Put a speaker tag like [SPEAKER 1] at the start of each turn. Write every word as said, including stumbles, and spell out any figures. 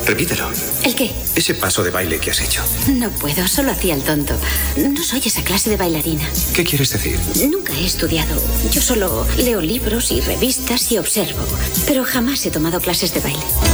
[SPEAKER 1] Repítelo.
[SPEAKER 2] ¿El qué?
[SPEAKER 1] Ese paso de baile que has hecho.
[SPEAKER 2] No puedo, solo hacía el tonto. No soy esa clase de bailarina.
[SPEAKER 1] ¿Qué quieres decir?
[SPEAKER 2] Nunca he estudiado. Yo solo leo libros y revistas y observo. Pero jamás he tomado clases de baile.